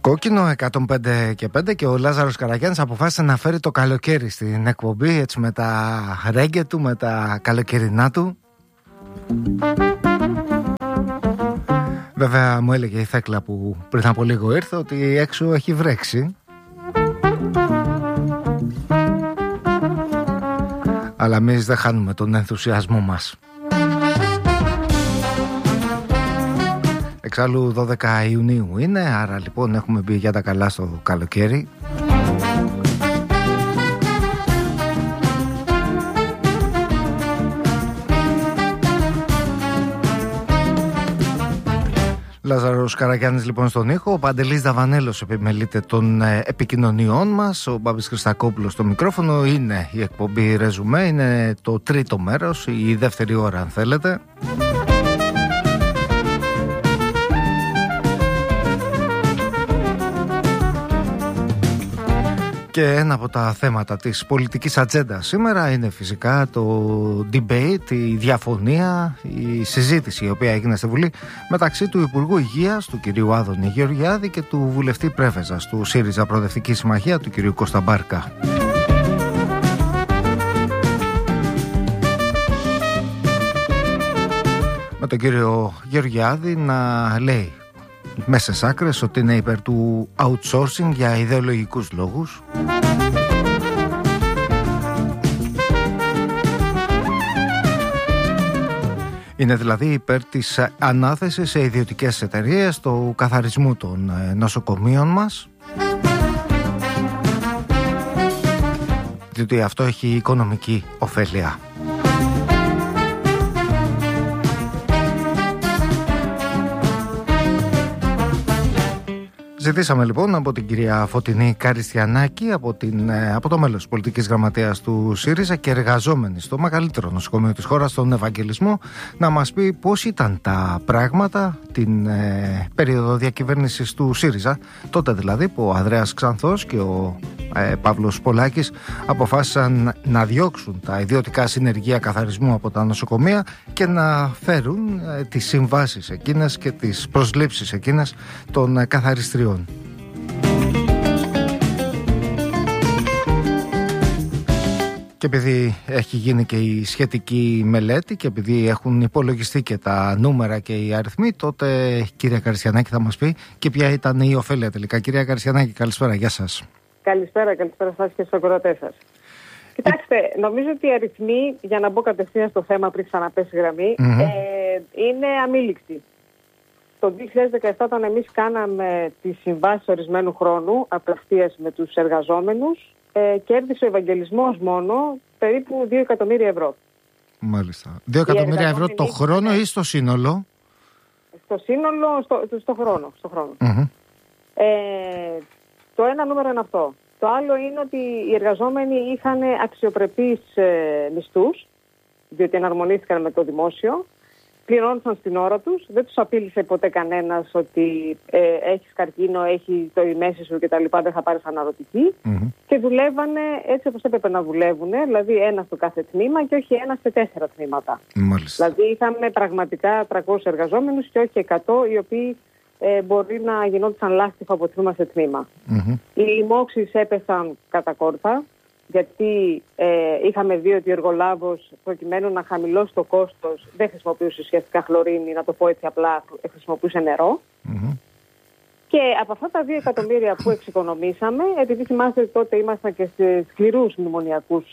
Κόκκινο 105 και 5 και ο Λάζαρος Καραγιάννης αποφάσισε να φέρει το καλοκαίρι στην εκπομπή, έτσι με τα ρέγγε του, με τα καλοκαιρινά του. Βέβαια μου έλεγε η Θέκλα που πριν από λίγο ήρθε ότι έξω έχει βρέξει. Αλλά εμείς δεν χάνουμε τον ενθουσιασμό μας. Εξάλλου 12 Ιουνίου είναι, άρα λοιπόν έχουμε μπει για τα καλά στο καλοκαίρι. Λάζαρος Καραγιάννης λοιπόν στον ήχο, ο Παντελής Δαβανέλος επιμελείται των επικοινωνιών μας, ο Μπάμπης Χριστακόπουλος στο μικρόφωνο. Είναι η εκπομπή Ρεζουμέ, είναι το τρίτο μέρος, η δεύτερη ώρα αν θέλετε. Και ένα από τα θέματα της πολιτικής ατζέντας σήμερα είναι φυσικά το debate, η διαφωνία, η συζήτηση η οποία έγινε στη Βουλή μεταξύ του Υπουργού Υγείας, του κυρίου Άδωνη Γεωργιάδη, και του βουλευτή Πρέβεζας του ΣΥΡΙΖΑ Προοδευτική Συμμαχία, του κυρίου Κώστα Μπάρκα. Με τον κύριο Γεωργιάδη να λέει μέσα στις άκρες ότι είναι υπέρ του outsourcing για ιδεολογικούς λόγους. Είναι δηλαδή υπέρ της ανάθεσης σε ιδιωτικές εταιρείες του καθαρισμού των νοσοκομείων μας, διότι αυτό έχει οικονομική ωφέλεια. Ζητήσαμε λοιπόν από την κυρία Φωτεινή Καριστιανάκη, από το μέλος της πολιτικής γραμματείας του ΣΥΡΙΖΑ και εργαζόμενη στο μεγαλύτερο νοσοκομείο της χώρας, στον Ευαγγελισμό, να μας πει πώς ήταν τα πράγματα την περίοδο διακυβέρνησης του ΣΥΡΙΖΑ, τότε δηλαδή που ο Ανδρέας Ξανθός και ο Παύλος Πολάκης αποφάσισαν να διώξουν τα ιδιωτικά συνεργεία καθαρισμού από τα νοσοκομεία και να φέρουν τις συμβάσεις εκείνες και τις προσλήψεις εκείνες των καθαριστριών. Και επειδή έχει γίνει και η σχετική μελέτη και επειδή έχουν υπολογιστεί και τα νούμερα και οι αριθμοί, τότε κυρία Καριστιανάκη θα μας πει και ποια ήταν η ωφέλεια τελικά. Κυρία Καριστιανάκη, καλησπέρα, γεια σας. Καλησπέρα σας και στους ακροατές σας. Κοιτάξτε, νομίζω ότι οι αριθμοί, για να μπω κατευθείαν στο θέμα πριν ξαναπέσει γραμμή, είναι αμήλικτοι. Το 2017, όταν εμείς κάναμε τις συμβάσεις ορισμένου χρόνου, απλαστίας με τους εργαζόμενους, κέρδισε ο Ευαγγελισμός μόνο περίπου 2 εκατομμύρια ευρώ. Μάλιστα. 2 εκατομμύρια ευρώ το χρόνο ή στο σύνολο? Στο σύνολο, στο χρόνο. Το ένα νούμερο είναι αυτό. Το άλλο είναι ότι οι εργαζόμενοι είχαν αξιοπρεπείς μισθούς, διότι εναρμονίστηκαν με το δημόσιο, πληρώνονταν στην ώρα τους, δεν τους απείλησε ποτέ κανένας ότι έχεις καρκίνο, έχει το ημέση σου κτλ. Δεν θα πάρεις αναρωτική. Και δουλεύανε έτσι όπως έπρεπε να δουλεύουν, δηλαδή ένα στο κάθε τμήμα και όχι ένα σε 4 τμήματα. Μάλιστα. Δηλαδή είχαμε πραγματικά 300 εργαζόμενους και όχι 100, οι οποίοι μπορεί να γινόντουσαν λάστιχο από τμήμα σε τμήμα. Οι λοιμώξεις έπεσαν κατά κόρτα, γιατί είχαμε δει ότι ο εργολάβος, προκειμένου να χαμηλώσει το κόστος, δεν χρησιμοποιούσε ουσιαστικά χλωρίνη, να το πω έτσι απλά, χρησιμοποιούσε νερό. Και από αυτά τα 2 εκατομμύρια που εξοικονομήσαμε, επειδή θυμάστε ότι τότε ήμασταν και σε σκληρούς μνημονιακούς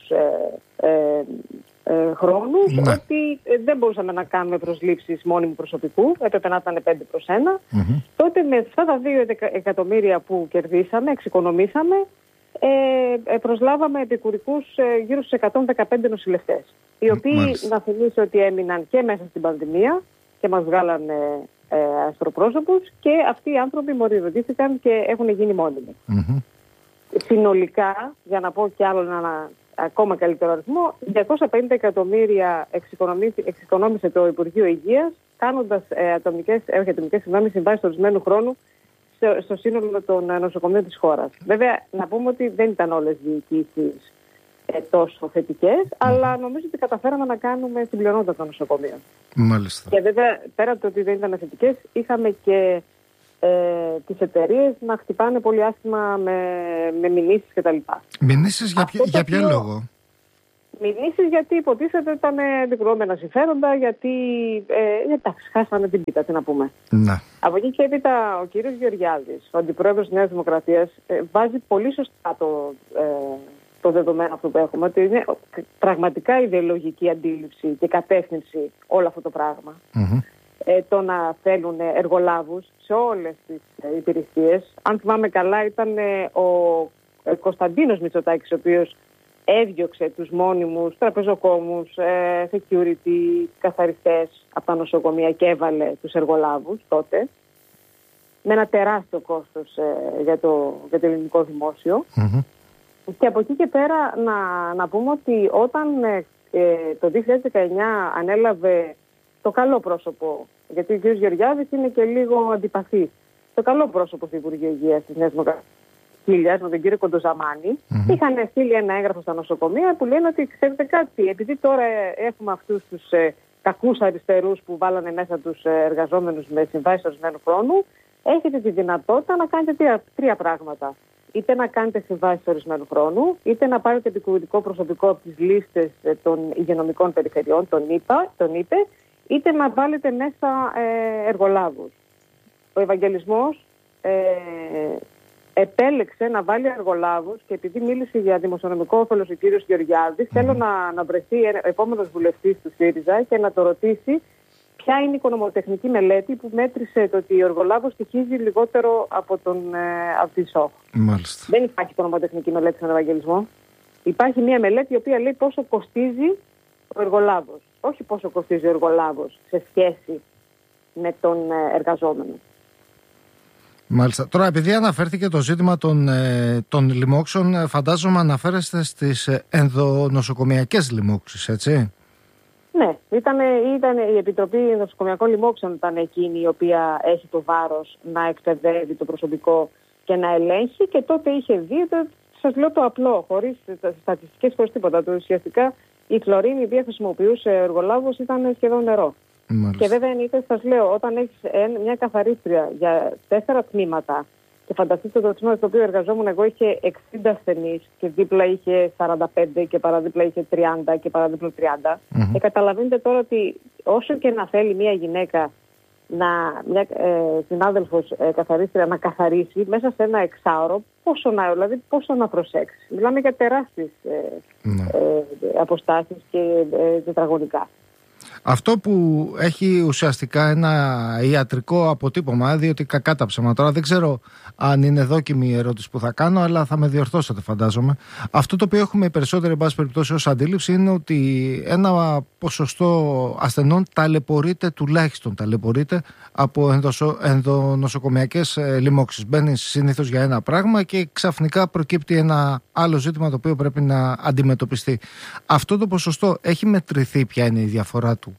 χρόνους, ότι δεν μπορούσαμε να κάνουμε προσλήψεις μόνιμου προσωπικού, έπρεπε να ήταν 5/1. Τότε με αυτά τα 2 εκατομμύρια που κερδίσαμε, εξοικονομήσαμε, προσλάβαμε επικουρικούς γύρω στους 115 νοσηλευτές, οι οποίοι, να θυμίσω ότι έμειναν και μέσα στην πανδημία και μας βγάλανε αστροπρόσωπους, και αυτοί οι άνθρωποι μοριοδοτήθηκαν και έχουν γίνει μόνιμοι. Συνολικά, για να πω κι άλλο ένα ακόμα καλύτερο αριθμό, 250 εκατομμύρια εξοικονόμησε το Υπουργείο Υγείας, κάνοντας ατομικές συμβάσεις ορισμένου χρόνου στο σύνολο των νοσοκομείων της χώρας. Βέβαια, να πούμε ότι δεν ήταν όλες οι διοικήσεις τόσο θετικές, αλλά νομίζω ότι καταφέραμε να κάνουμε την πλειονότητα των νοσοκομείων. Μάλιστα. Και βέβαια, πέρα από το ότι δεν ήταν θετικές, είχαμε και τις εταιρείες να χτυπάνε πολύ άσχημα με μηνύσεις κτλ. Μηνύσεις για ποιο λόγο? Μηνύσεις γιατί υποτίθεται ήταν δικαιωμένα συμφέροντα, γιατί εντάξει, χάσανε την πίτα, τι να πούμε. Να. Από εκεί και έπειτα ο κύριος Γεωργιάδης, ο αντιπρόεδρος της Νέας Δημοκρατίας, βάζει πολύ σωστά το δεδομένο αυτό που έχουμε, ότι είναι πραγματικά ιδεολογική αντίληψη και κατεύθυνση όλο αυτό το πράγμα. Το να θέλουν εργολάβους σε όλες τις υπηρεσίες. Αν θυμάμαι καλά, ήταν ο Κωνσταντίνος Μητσοτάκης, ο οποίος έδιωξε τους μόνιμους τραπεζοκόμους, security, καθαριστές από τα νοσοκομεία και έβαλε τους εργολάβους τότε, με ένα τεράστιο κόστος για το ελληνικό δημόσιο. Και από εκεί και πέρα να πούμε ότι όταν το 2019 ανέλαβε το καλό πρόσωπο, γιατί ο κ. Γεωργιάδης είναι και λίγο αντιπαθής, το καλό πρόσωπο του Υπουργείου Υγείας της Νέας Δημοκρατίας, με τον κύριο Κοντοζαμάνη, είχαν στείλει ένα έγγραφο στα νοσοκομεία που λένε ότι ξέρετε κάτι, επειδή τώρα έχουμε αυτούς τους κακούς αριστερούς που βάλανε μέσα τους εργαζόμενους με συμβάσεις ορισμένου χρόνου, έχετε τη δυνατότητα να κάνετε τρία πράγματα. Είτε να κάνετε συμβάσεις ορισμένου χρόνου, είτε να πάρετε επικουρητικό προσωπικό από τις λίστες των υγειονομικών περιφερειών, τον ΙΠΕ, είτε να βάλετε μέσα εργολάβους. Ο Ευαγγελισμός επέλεξε να βάλει εργολάβους και επειδή μίλησε για δημοσιονομικό όφελος ο κύριος Γεωργιάδης, θέλω να βρεθεί επόμενος βουλευτής του ΣΥΡΙΖΑ και να το ρωτήσει ποια είναι η οικονομοτεχνική μελέτη που μέτρησε το ότι ο εργολάβος στοιχίζει λιγότερο από τη ΣΟΧ. Μάλιστα. Δεν υπάρχει οικονομοτεχνική μελέτη στον Ευαγγελισμό. Υπάρχει μια μελέτη η οποία λέει πόσο κοστίζει ο εργολάβος. Όχι πόσο κοστίζει ο εργολάβος σε σχέση με τον εργαζόμενο. Μάλιστα. Τώρα, επειδή αναφέρθηκε το ζήτημα των λοιμόξεων, φαντάζομαι αναφέρεστε στις ενδονοσοκομιακές λοιμόξεις, έτσι? Ναι, ήταν η Επιτροπή Νοσοκομιακών Λοιμόξεων ήταν εκείνη η οποία έχει το βάρος να εκπαιδεύει το προσωπικό και να ελέγχει και τότε είχε δει, σας λέω το απλό, χωρίς στατιστικές, χωρίς τίποτα. Ουσιαστικά η χλωρίνη η οποία χρησιμοποιούσε ο εργολάβος ήταν σχεδόν νερό. Μάλιστα. Και βέβαια σας λέω, όταν έχεις μια καθαρίστρια για 4 τμήματα και φανταστείτε το τμήμα στο οποίο εργαζόμουν εγώ είχε 60 ασθενείς και δίπλα είχε 45 και παραδίπλα είχε 30 και παραδίπλα 30. Και καταλαβαίνετε τώρα ότι όσο και να θέλει μια γυναίκα, μια συνάδελφος καθαρίστρια να καθαρίσει μέσα σε ένα εξάωρο, πόσο να προσέξει. Μιλάμε για τεράστιες αποστάσεις και τετραγωνικά. Αυτό που έχει ουσιαστικά ένα ιατρικό αποτύπωμα, διότι κακά τα ψέματα, τώρα δεν ξέρω αν είναι δόκιμη η ερώτηση που θα κάνω, αλλά θα με διορθώσετε φαντάζομαι. Αυτό το οποίο έχουμε οι περισσότεροι, εν πάση περιπτώσει, ως αντίληψη είναι ότι ένα ποσοστό ασθενών τουλάχιστον ταλαιπωρείται από ενδονοσοκομιακές λοιμώξεις. Μπαίνει συνήθως για ένα πράγμα και ξαφνικά προκύπτει ένα άλλο ζήτημα το οποίο πρέπει να αντιμετωπιστεί. Αυτό το ποσοστό έχει μετρηθεί, ποια είναι η διαφορά του?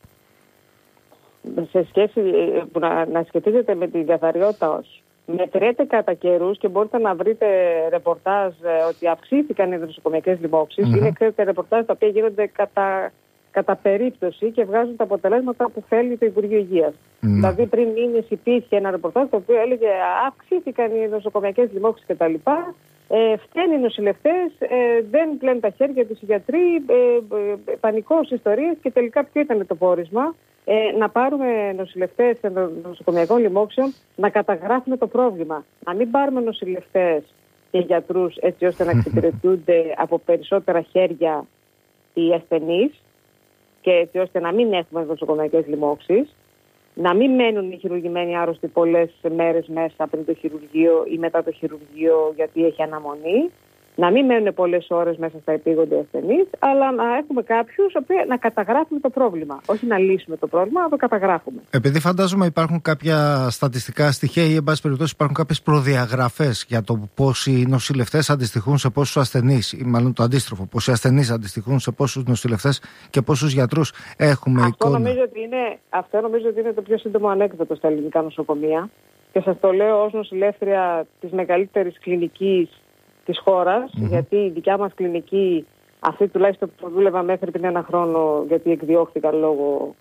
Σε σχέση που να σχετίζεται με τη καθαριότητα, μετριέται κατά καιρούς και μπορείτε να βρείτε ρεπορτάζ ότι αυξήθηκαν οι νοσοκομιακές λοιμώξεις. Είναι, ξέρετε, ρεπορτάζ τα οποία γίνονται κατά περίπτωση και βγάζουν τα αποτελέσματα που θέλει το Υπουργείο Υγείας. Δηλαδή, πριν μήνες υπήρχε ένα ρεπορτάζ το οποίο έλεγε αυξήθηκαν οι νοσοκομιακές λοιμώξεις κτλ. Φταίνουν οι νοσηλευτές, δεν πλένουν τα χέρια τους οι γιατροί, πανικός ιστορίες και τελικά ποιο ήταν το πόρισμα? Να πάρουμε νοσηλευτές νοσοκομιακών λοιμώξεων να καταγράφουμε το πρόβλημα. Να μην πάρουμε νοσηλευτές και γιατρούς έτσι ώστε να εξυπηρετούνται από περισσότερα χέρια οι ασθενείς και έτσι ώστε να μην έχουμε νοσοκομιακές λοιμώξεις. Να μην μένουν οι χειρουργημένοι άρρωστοι πολλές μέρες μέσα πριν το χειρουργείο ή μετά το χειρουργείο γιατί έχει αναμονή. Να μην μένουν πολλές ώρες μέσα στα επίγοντα ασθενείς, αλλά να έχουμε κάποιους να καταγράφουμε το πρόβλημα. Όχι να λύσουμε το πρόβλημα, να το καταγράφουμε. Επειδή φαντάζομαι υπάρχουν κάποια στατιστικά στοιχεία ή, εν πάση περιπτώσει, υπάρχουν κάποιες προδιαγραφές για το πώς οι νοσηλευτές αντιστοιχούν σε πόσους ασθενείς, ή μάλλον το αντίστροφο, πώς οι ασθενείς αντιστοιχούν σε πόσους νοσηλευτές και πόσους γιατρούς έχουμε εικόνα. Αυτό νομίζω ότι είναι το πιο σύντομο ανέκδοτο στα ελληνικά νοσοκομεία. Και σας το λέω ως νοσηλεύτρια της μεγαλύτερης κλινικής της χώρας, γιατί η δικιά μας κλινική, αυτή τουλάχιστον που δούλευα μέχρι πριν ένα χρόνο, γιατί εκδιώχθηκα λόγω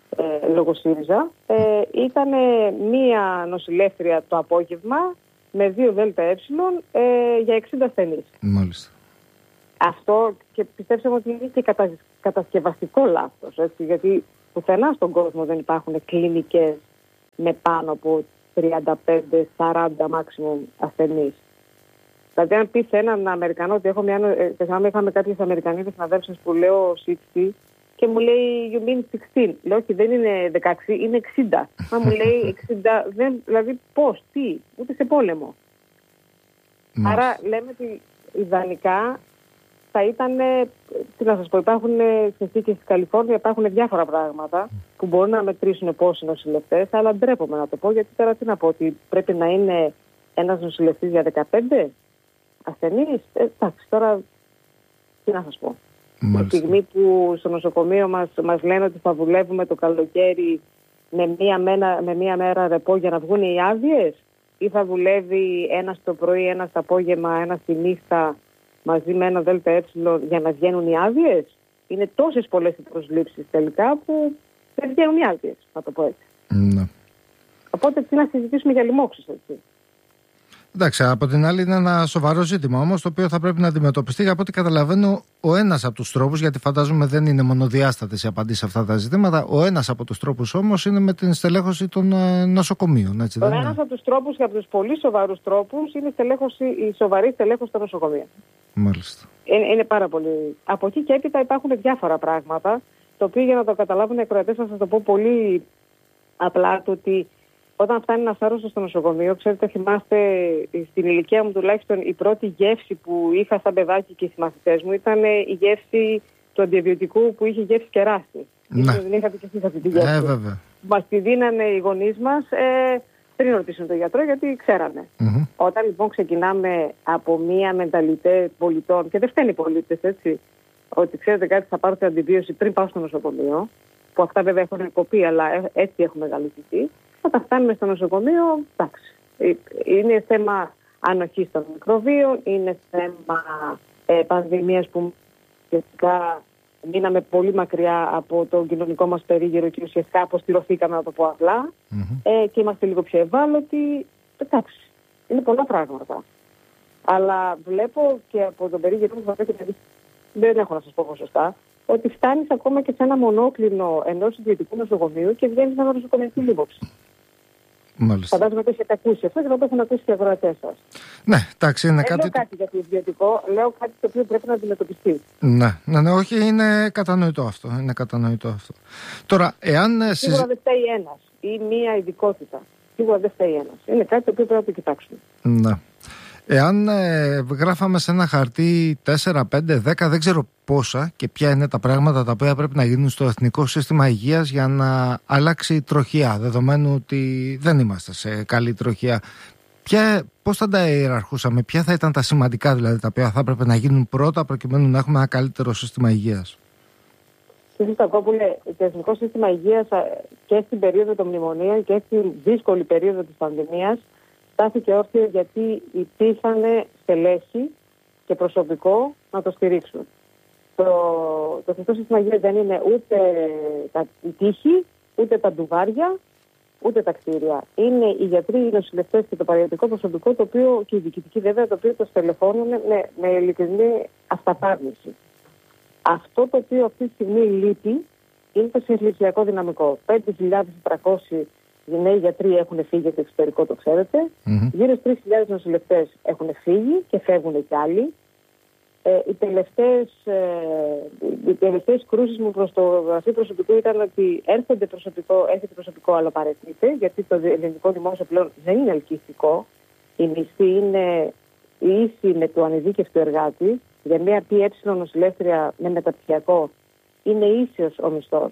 λόγω ΣΥΡΙΖΑ, ήταν μία νοσηλεύτρια το απόγευμα με 2 ΔΕΛΤΑ για 60 ασθενείς. Μάλιστα. Αυτό και πιστέψαμε ότι είναι και κατασκευαστικό λάθος, έτσι, γιατί πουθενά στον κόσμο δεν υπάρχουν κλινικές με πάνω από 35-40 maximum ασθενείς. Δηλαδή, αν πει σε έναν Αμερικανό ότι είχαμε κάποιες Αμερικανίδες συναδέλφους που λέω 60 και μου λέει you mean 16. Λέω όχι, δεν είναι 16, είναι 60. Μα μου λέει 60, δηλαδή πώς, τι, ούτε σε πόλεμο. Άρα λέμε ότι ιδανικά θα ήταν, τι να σας πω, υπάρχουν συνθήκες στη Καλιφόρνια, υπάρχουν διάφορα πράγματα που μπορούν να μετρήσουν πόσοι νοσηλευτές, αλλά ντρέπομαι να το πω, γιατί τώρα τι να πω, ότι πρέπει να είναι ένας νοσηλευτής για 15 ασθενείς. Εντάξει, τώρα τι να σας πω. Τη στιγμή που στο νοσοκομείο μας λένε ότι θα δουλεύουμε το καλοκαίρι με μία μέρα ρεπό για να βγουν οι άδειες, ή θα δουλεύει ένας το πρωί, ένας το απόγευμα, ένας τη νύχτα μαζί με ένα ΔΕΛΤΑ για να βγαίνουν οι άδειες. Είναι τόσες πολλές οι προσλήψεις τελικά που δεν βγαίνουν οι άδειες, να το πω έτσι. Ναι. Οπότε τι να συζητήσουμε για λοιμώξεις, έτσι. Εντάξει, από την άλλη είναι ένα σοβαρό ζήτημα όμως, το οποίο θα πρέπει να αντιμετωπιστεί. Από ό,τι καταλαβαίνω, ο ένας από τους τρόπους, γιατί φαντάζομαι δεν είναι μονοδιάστατες οι απαντήσεις σε αυτά τα ζητήματα, ο ένας από τους τρόπους όμως είναι με την στελέχωση των νοσοκομείων. Έτσι, δεν είναι? Ένας από τους τρόπους και από τους πολύ σοβαρούς τρόπους είναι η σοβαρή στελέχωση των νοσοκομείων. Μάλιστα. Είναι πάρα πολύ. Από εκεί και έπειτα υπάρχουν διάφορα πράγματα, το οποίο για να το καταλάβουν οι ακροατές θα σας το πω πολύ απλά, το ότι όταν φτάνει ένας άρρωστος στο νοσοκομείο, ξέρετε, θυμάστε, στην ηλικία μου τουλάχιστον η πρώτη γεύση που είχα σαν παιδάκι και οι συμμαθητές μου ήταν η γεύση του αντιβιωτικού που είχε γεύση κεράσι. Ναι. Δεν είχατε και εσείς αυτή τη γεύση. Βέβαια. Μας τη δίνανε οι γονείς μας πριν ρωτήσουν τον γιατρό, γιατί ξέρανε. Mm-hmm. Όταν λοιπόν ξεκινάμε από μία μενταλιτέ πολιτών, και δεν φταίνει οι πολίτες, έτσι, ότι ξέρετε κάτι, θα πάρω την αντιβίωση πριν πάω στο νοσοκομείο, που αυτά βέβαια έχουν κοπεί, αλλά έτσι έχουν μεγαλύτερη. Όταν φτάνουμε στο νοσοκομείο, εντάξει, είναι θέμα ανοχής των μικροβίων, είναι θέμα πανδημίας που ουσιαστικά μείναμε πολύ μακριά από το κοινωνικό μας περίγυρο και ουσιαστικά αποστηρωθήκαμε, να το πω απλά, και είμαστε λίγο πιο ευάλωτοι. Εντάξει, είναι πολλά πράγματα. Αλλά βλέπω και από τον περίγυρο μου, δεν έχω να σας πω σωστά, ότι φτάνεις ακόμα και σε ένα μονόκλινο ενός ιδιωτικού νοσοκομείου και βγαίνεις να νοσοκομιακή λίμωξη. Φαντάζομαι ότι έχετε ακούσει αυτό και θα το έχουν ακούσει και οι ακροατές σας. Ναι, εντάξει, είναι κάτι. Δεν λέω κάτι για το ιδιωτικό, λέω κάτι το οποίο πρέπει να αντιμετωπιστεί. Ναι, όχι, είναι κατανοητό αυτό. Τώρα, εάν. Σίγουρα δεν φταίει ένας ή μία ειδικότητα. Σίγουρα δεν φταίει ένας. Είναι κάτι το οποίο πρέπει να το κοιτάξουμε. Ναι. Εάν γράφαμε σε ένα χαρτί 4, 5, 10, δεν ξέρω πόσα και ποια είναι τα πράγματα τα οποία πρέπει να γίνουν στο Εθνικό Σύστημα Υγείας για να αλλάξει η τροχιά, δεδομένου ότι δεν είμαστε σε καλή τροχιά, πώς θα τα ιεραρχούσαμε, ποια θα ήταν τα σημαντικά δηλαδή τα οποία θα έπρεπε να γίνουν πρώτα προκειμένου να έχουμε ένα καλύτερο σύστημα υγείας? Κύριε Στακόπουλε, το Εθνικό Σύστημα Υγείας και στην περίοδο των μνημονίων και στην δύσκολη περίοδο της πανδημίας στάθηκε όρθιο γιατί υπήρχαν στελέχη και προσωπικό να το στηρίξουν. Το Εθνικό Σύστημα Υγείας δεν είναι ούτε η τύχη, ούτε τα ντουβάρια, ούτε τα κτίρια. Είναι οι γιατροί, οι νοσηλευτές και το παραγωγικό προσωπικό, το οποίο, και οι διοικητικοί βέβαια, το οποίο το στελεχώνουν με ειλικρινή αυταπάρνηση. Αυτό το οποίο αυτή τη στιγμή λείπει είναι το συγχλησιακό δυναμικό. 5.300 νέοι γιατροί έχουν φύγει για το εξωτερικό, το ξέρετε. Γύρω στους 3.000 νοσηλευτές έχουν φύγει και φεύγουν κι άλλοι. Οι τελευταίες κρούσεις μου προς το γραφείο προσωπικού ήταν ότι έρχεται προσωπικό, αλλά παρετείται, γιατί το ελληνικό δημόσιο πλέον δεν είναι ελκυστικό. Η μισθή είναι ίση με το ανειδίκευτο εργάτη. Για μια ΠΕ νοσηλεύτρια με μεταπτυχιακό είναι ίσιος ο μισθός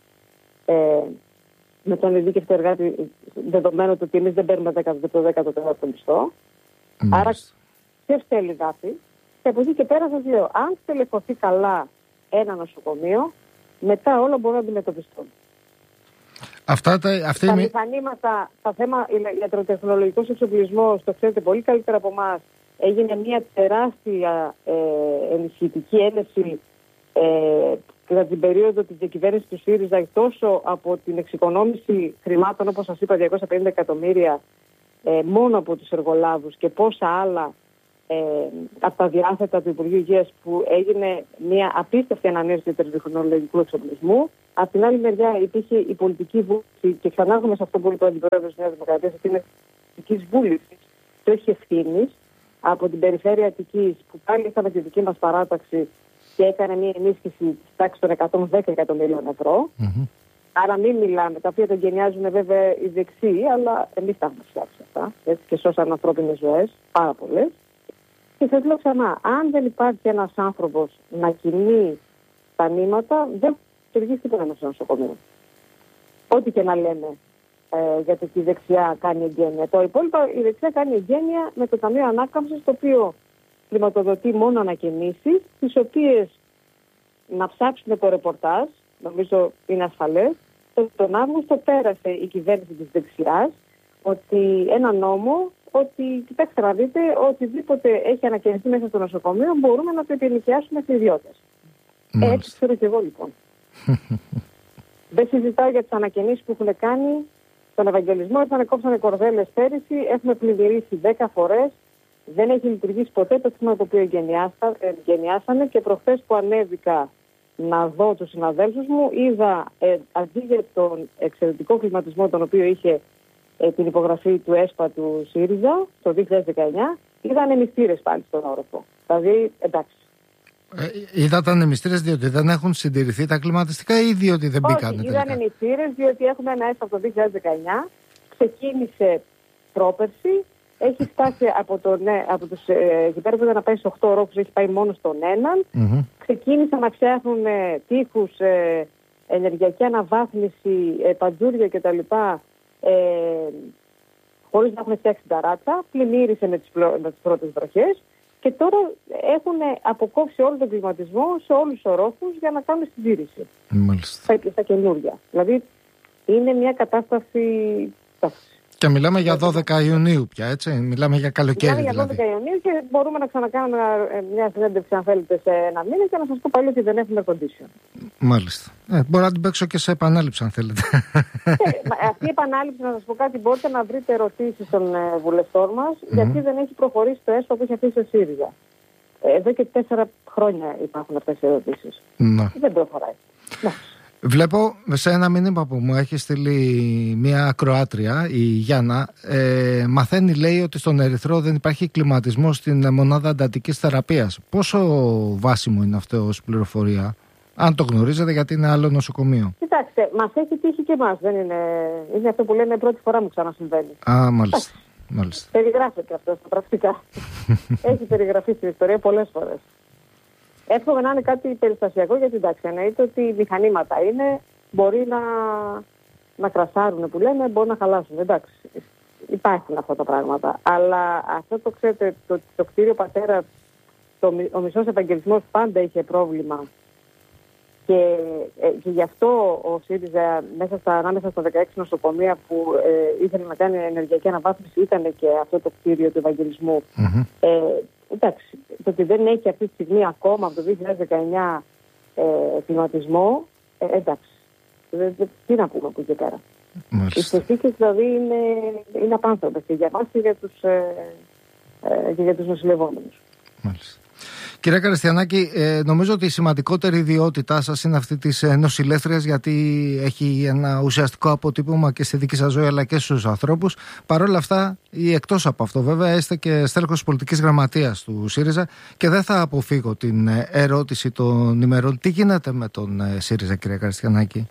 με τον ανειδίκευτο εργάτη, δεδομένου ότι εμείς δεν παίρνουμε το 14ο μισθό. Άρα σε φτέλει γάφη. Και από εκεί και πέρα σας λέω, αν στελεχωθεί καλά ένα νοσοκομείο, μετά όλα μπορούν να αντιμετωπιστούν. Τα μηχανήματα, τα θέμα ιατροτεχνολογικός εξοπλισμός, το ξέρετε πολύ καλύτερα από εμάς, έγινε μια τεράστια ενισχυτική έλευση κατά την περίοδο της διακυβέρνησης του ΣΥΡΙΖΑ, τόσο από την εξοικονόμηση χρημάτων, όπως σας είπα, 250 εκατομμύρια μόνο από τους εργολάβους και πόσα άλλα από τα διάθετα του Υπουργείου Υγείας, που έγινε μια απίστευτη ανανέωση του τερματικού εξοπλισμού. Από την άλλη μεριά υπήρχε η πολιτική βούληση, και ξανάρχομαι σε αυτό που είπε ο Αντιπρόεδρος της Νέας Δημοκρατίας, ότι είναι πολιτική βούληση και όχι ευθύνη από την περιφέρεια Αττικής, που πάλι είχαμε τη δική μας παράταξη και έκανε μια ενίσχυση της τάξης των 110 εκατομμυρίων ευρώ. Άρα μην μιλάμε, τα οποία τα γενιάζουν βέβαια οι δεξιοί, αλλά εμείς τα έχουμε φτιάξει αυτά, έτσι, και σώσαν ανθρώπινες ζωές, πάρα πολλές. Και σας λέω ξανά, αν δεν υπάρχει ένας άνθρωπος να κινεί τα νήματα, δεν λειτουργεί τίποτα στο νοσοκομείο. Ό,τι και να λέμε για το ότι η δεξιά κάνει εγγένεια. Το υπόλοιπο, η δεξιά κάνει εγγένεια με το Ταμείο Ανάκαμψης, το οποίο χρηματοδοτεί μόνο ανακαινήσεις, τις οποίες να ψάξουμε το ρεπορτάζ, νομίζω είναι ασφαλές. Τον Αύγουστο πέρασε η κυβέρνηση της δεξιάς ότι ένα νόμο, ότι κοιτάξτε να δείτε, οτιδήποτε έχει ανακαινιστεί μέσα στο νοσοκομείο μπορούμε να το επινοικιάσουμε σε ιδιώτες. Έτσι ξέρω και εγώ λοιπόν. Δεν συζητάω για τις ανακαινήσεις που έχουν κάνει στον Ευαγγελισμό. Ήρθανε, κόψανε κορδέλες πέρυσι, έχουμε πλημμυρίσει 10 φορές. Δεν έχει λειτουργήσει ποτέ το τμήμα το οποίο εγκαινιάσανε, και προχθές που ανέβηκα να δω τους συναδέλφους μου, είδα αντί για τον εξαιρετικό κλιματισμό τον οποίο είχε την υπογραφή του ΕΣΠΑ του ΣΥΡΙΖΑ το 2019, είδα ανεμιστήρες πάλι στον όροφο. Δηλαδή, εντάξει. Είδατε ανεμιστήρες διότι δεν έχουν συντηρηθεί τα κλιματιστικά ή διότι δεν μπήκαν? Όχι, είδα ανεμιστήρες διότι έχουμε ένα ΕΣΠΑ το 2019, ξεκίνησε πρόπερση, έχει φτάσει από τους εκεί πέρα που ήταν να πάει σε 8 ορόφους, έχει πάει μόνο στον έναν. Ξεκίνησαν να φτιάχνουν τείχους, ενεργειακή αναβάθμιση, παντζούρια κτλ. Χωρίς να έχουν φτιάξει ταράτσα, πλημμύρισε με τις πρώτες βροχές και τώρα έχουν αποκόψει όλο τον κλιματισμό σε όλους τους ορόφους για να κάνουν συντήρηση. Μάλιστα. Στα καινούργια. Δηλαδή είναι μια κατάσταση. Και μιλάμε για 12 Ιουνίου πια, έτσι. Μιλάμε για καλοκαίρι. Μιλάμε για 12 Ιουνίου και μπορούμε να ξανακάνουμε μια συνέντευξη, αν θέλετε, σε ένα μήνα και να σας πω πάλι ότι δεν έχουμε condition. Μάλιστα. Μπορώ να την παίξω και σε επανάληψη, αν θέλετε. Αυτή η επανάληψη, να σας πω κάτι, μπορείτε να βρείτε ερωτήσεις των βουλευτών μας, γιατί δεν έχει προχωρήσει το ΕΣΠΑ που έχει αφήσει ο ΣΥΡΙΖΑ. Εδώ και 4 χρόνια υπάρχουν αυτές οι ερωτήσεις. Δεν προχωράει. Βλέπω σε ένα μήνυμα που μου έχει στείλει μια ακροάτρια, η Γιάννα, μαθαίνει, λέει, ότι στον Ερυθρό δεν υπάρχει κλιματισμό στην μονάδα εντατικής θεραπείας. Πόσο βάσιμο είναι αυτό ως πληροφορία, αν το γνωρίζετε, γιατί είναι άλλο νοσοκομείο? Κοιτάξτε, μας έχει τύχει και εμάς. Είναι αυτό που λένε πρώτη φορά μου ξανασυμβαίνει. Μάλιστα. Περιγράφεται αυτό στα πρακτικά. Έχει περιγραφεί στην ιστορία πολλές φορές. Εύχομαι να είναι κάτι περιστασιακό, γιατί εντάξει, εννοείται ότι μηχανήματα είναι, μπορεί να κρασάρουν που λένε, μπορεί να χαλάσουν. Εντάξει, υπάρχουν αυτά τα πράγματα. Αλλά αυτό το ξέρετε, το κτίριο Πατέρα, ο μισός Ευαγγελισμός πάντα είχε πρόβλημα. Και γι' αυτό ο ΣΥΡΙΖΑ ανάμεσα στα 16 νοσοκομεία που ήθελε να κάνει ενεργειακή αναβάθμιση ήταν και αυτό το κτίριο του Ευαγγελισμού. Εντάξει, το ότι δεν έχει αυτή τη στιγμή ακόμα από το 2019 κλιματισμό, εντάξει, τι να πούμε από εκεί πέρα. Οι συνθήκες δηλαδή είναι απάνθρωπες και για εμάς και για τους νοσηλευόμενους. Μάλιστα. Κυρία Καριστιανάκη, νομίζω ότι η σημαντικότερη ιδιότητά σας είναι αυτή της νοσηλεύτριας, γιατί έχει ένα ουσιαστικό αποτύπωμα και στη δική σας ζωή αλλά και στους ανθρώπους. Παρ' όλα αυτά, ή εκτός από αυτό βέβαια, είστε και στέλεχος πολιτικής γραμματείας του ΣΥΡΙΖΑ και δεν θα αποφύγω την ερώτηση των ημερών. Τι γίνεται με τον ΣΥΡΙΖΑ, κυρία Καριστιανάκη?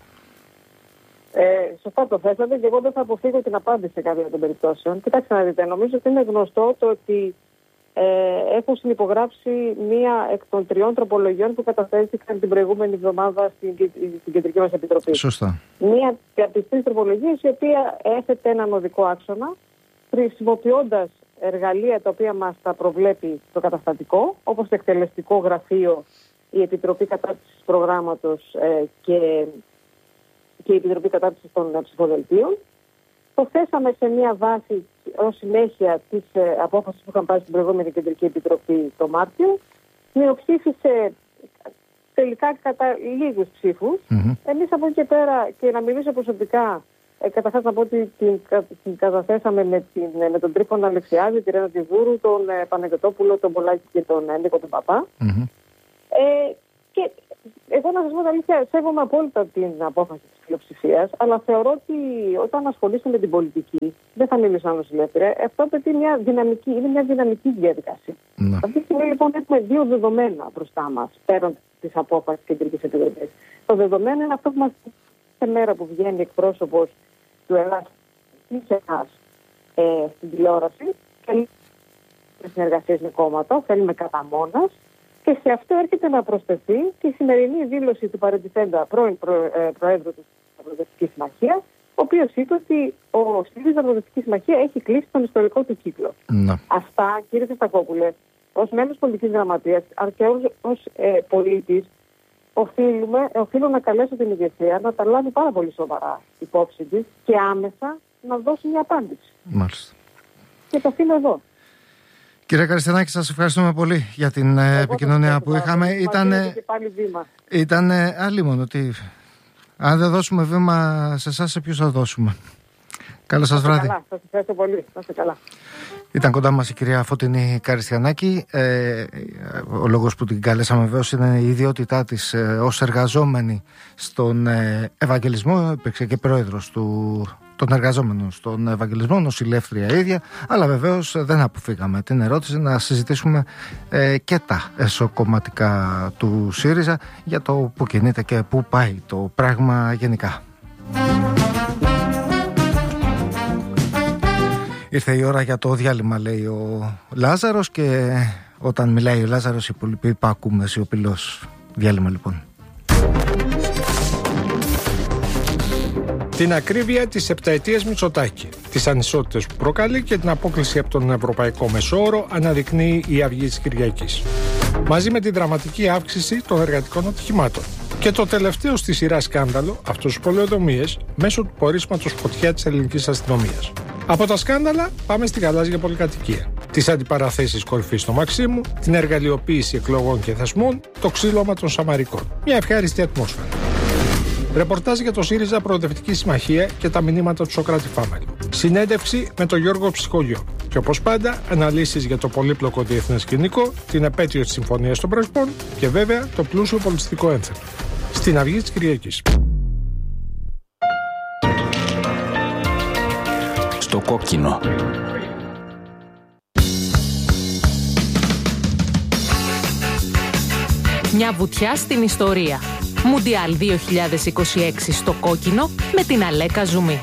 Σωστά το θέσατε και εγώ δεν θα αποφύγω την απάντηση σε κάποια των περιπτώσεων. Κοιτάξτε να δείτε, νομίζω ότι είναι γνωστό το ότι έχω συνυπογράψει μία εκ των 3 τροπολογιών που καταθέθηκαν την προηγούμενη εβδομάδα στην κεντρική μας επιτροπή. Σωστά. Μία από τις 3 τροπολογίες η οποία έθετε έναν οδικό άξονα, χρησιμοποιώντας εργαλεία τα οποία μας τα προβλέπει το καταστατικό, όπως το εκτελεστικό γραφείο, η Επιτροπή Κατάρτισης Προγράμματος και η Επιτροπή Κατάρτισης των Ψηφοδελτίων. Το θέσαμε σε μια βάση ως συνέχεια της απόφασης που είχαν πάρει στην προηγούμενη Κεντρική Επιτροπή το Μάρτιο. Μειοψήφισε τελικά κατά λίγους ψήφους. Εμείς από εκεί και πέρα, και να μιλήσω προσωπικά, καταρχάς να πω ότι την καταθέσαμε με τον Τρίφωνα Αλεξιάδη, τη Ρένα Τιβούρου, τον Παναγιωτόπουλο, τον Πολάκη και τον Νίκο τον Παπά. Και εγώ να σας πω τα αλήθεια, σέβομαι απόλυτα την απόφαση της πλειοψηφίας, αλλά θεωρώ ότι όταν ασχολείστε με την πολιτική, δεν θα μιλήσω σαν νοσηλεύτρια, αυτό απαιτεί είναι μια δυναμική διαδικασία. Αυτή τη στιγμή λοιπόν έχουμε δύο δεδομένα μπροστά μας, πέραν της απόφασης της Κεντρικής Επιτροπής. Το δεδομένο είναι αυτό που μας πει κάθε μέρα που βγαίνει εκπρόσωπος του ΕΛΑΣ ή σε εμάς στην τηλεόραση, θέλουμε συνεργασίες με κόμματα, θέλουμε κατά μόνας. Και σε αυτό έρχεται να προσθεθεί και η σημερινή δήλωση του παρετηθέντα πρώην Προέδρου της Προοδευτικής Συμμαχίας, ο οποίος είπε ότι ο ΣΥΡΙΖΑ Προοδευτική Συμμαχία έχει κλείσει τον ιστορικό του κύκλο. Αυτά, κύριε Χριστακόπουλε, ως μέλος πολιτικής γραμματείας, αλλά και ως πολίτης, οφείλω να καλέσω την ηγεσία να τα λάβει πάρα πολύ σοβαρά υπόψη της και άμεσα να δώσει μια απάντηση. Μάλιστα. Και το αφήνω εδώ. Κύριε Καριστιανάκη, σας ευχαριστούμε πολύ για την επικοινωνία που είχαμε. Ήταν αλίμονο ότι αν δεν δώσουμε βήμα σε εσάς, σε ποιους θα δώσουμε. Καλό σας βράδυ. Σας ευχαριστώ πολύ. Να είστε καλά. Ήταν κοντά μας η κυρία Φωτεινή Καριστιανάκη. Ο λόγος που την καλέσαμε βέβαιως είναι η ιδιότητά της ως εργαζόμενη στον Ευαγγελισμό. Υπήρξε και πρόεδρος των εργαζόμενων στον Ευαγγελισμό, νοσηλεύτρια ίδια, αλλά βεβαίως δεν αποφύγαμε την ερώτηση να συζητήσουμε και τα εσωκομματικά του ΣΥΡΙΖΑ για το που κινείται και που πάει το πράγμα γενικά. Ήρθε η ώρα για το διάλειμμα, λέει ο Λάζαρος, και όταν μιλάει ο Λάζαρος οι υπόλοιποι υπάκουμε σιωπηλός. Διάλειμμα λοιπόν. Την ακρίβεια της επταετίας Μητσοτάκη, τις ανισότητες που προκαλεί και την απόκλιση από τον ευρωπαϊκό μεσόωρο αναδεικνύει η Αυγή της Κυριακής. Μαζί με την δραματική αύξηση των εργατικών ατυχημάτων. Και το τελευταίο στη σειρά σκάνδαλο, αυτός τους πολεοδομίες, μέσω του πορίσματος φωτιά της ελληνικής αστυνομίας. Από τα σκάνδαλα πάμε στη γαλάζια πολυκατοικία. Τις αντιπαραθέσεις κορυφής στο Μαξίμου, την εργαλειοποίηση εκλογών και θεσμών, το ξύλωμα των Σαμαρικών. Μια ευχάριστη ατμόσφαιρα. Ρεπορτάζ για το ΣΥΡΙΖΑ Προοδευτική Συμμαχία και τα μηνύματα του Σοκράτη Φάμελ. Συνέντευξη με τον Γιώργο Ψυχολιό. Και όπως πάντα, αναλύσεις για το πολύπλοκο διεθνές σκηνικό, την επέτειο της Συμφωνίας των Πρεσπών και βέβαια το πλούσιο πολιτιστικό ένθετο. Στην Αυγή της Κυριακής. Στο κόκκινο. Μια βουτιά στην ιστορία. Μουντιάλ 2026 στο κόκκινο με την Αλέκα Ζουμί.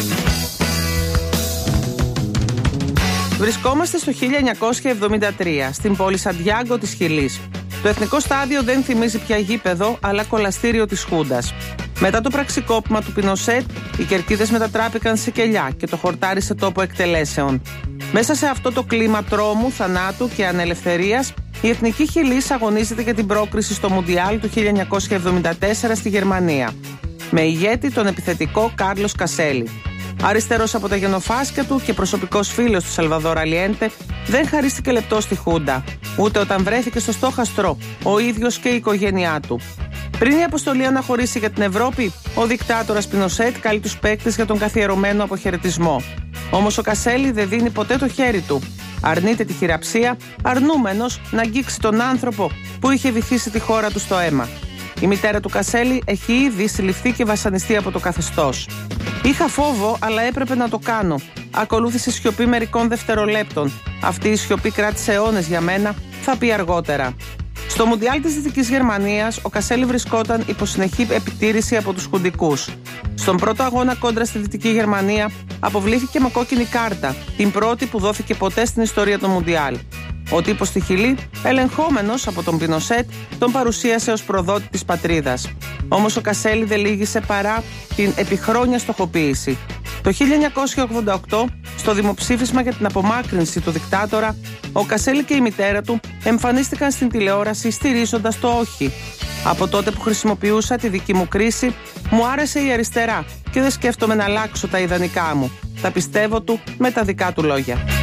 Βρισκόμαστε στο 1973, στην πόλη Σαντιάγκο της Χιλής. Το εθνικό στάδιο δεν θυμίζει πια γήπεδο, αλλά κολαστήριο της Χούντας. Μετά το πραξικόπημα του Πινοσέτ, οι κερκίδες μετατράπηκαν σε κελιά και το χορτάρι σε τόπο εκτελέσεων. Μέσα σε αυτό το κλίμα τρόμου, θανάτου και ανελευθερίας, η Εθνική Χιλής αγωνίζεται για την πρόκριση στο Μουντιάλ του 1974 στη Γερμανία. Με ηγέτη τον επιθετικό Κάρλος Κασέλι. Αριστερός από τα γενοφάσκια του και προσωπικός φίλος του Σαλβαδόρ Αλιέντε, δεν χαρίστηκε λεπτό στη Χούντα, ούτε όταν βρέθηκε στο στόχαστρο ο ίδιος και η οικογένειά του. Πριν η αποστολή αναχωρήσει για την Ευρώπη, ο δικτάτορας Πινοσέτ καλεί τους παίκτες για τον καθιερωμένο αποχαιρετισμό. Όμως ο Κασέλι δεν δίνει ποτέ το χέρι του. Αρνείται τη χειραψία, αρνούμενος να αγγίξει τον άνθρωπο που είχε βυθίσει τη χώρα του στο αίμα. Η μητέρα του Κασέλι έχει ήδη συλληφθεί και βασανιστεί από το καθεστώς. Είχα φόβο, αλλά έπρεπε να το κάνω. Ακολούθησε σιωπή μερικών δευτερολέπτων. Αυτή η σιωπή κράτησε αιώνες για μένα, θα πει αργότερα. Στο Μουντιάλ της Δυτικής Γερμανίας, ο Κασέλι βρισκόταν υπό συνεχή επιτήρηση από τους χουντικούς. Στον πρώτο αγώνα κόντρα στη Δυτική Γερμανία, αποβλήθηκε με κόκκινη κάρτα, την πρώτη που δόθηκε ποτέ στην ιστορία του Μουντιάλ. Ο τύπος στη Χιλή, ελεγχόμενος από τον Πινοσέτ, τον παρουσίασε ως προδότη της πατρίδας. Όμως ο Κασέλι δεν λύγησε παρά την επιχρόνια στοχοποίηση. Το 1988, στο δημοψήφισμα για την απομάκρυνση του δικτάτορα, ο Κασέλι και η μητέρα του εμφανίστηκαν στην τηλεόραση στηρίζοντας το όχι. Από τότε που χρησιμοποιούσα τη δική μου κρίση, μου άρεσε η αριστερά και δεν σκέφτομαι να αλλάξω τα ιδανικά μου. Τα πιστεύω του με τα δικά του λόγια.